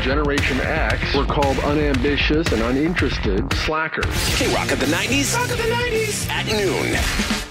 Generation X were called unambitious and uninterested slackers. K-Rock of the 90s. Rock of the 90s. At noon.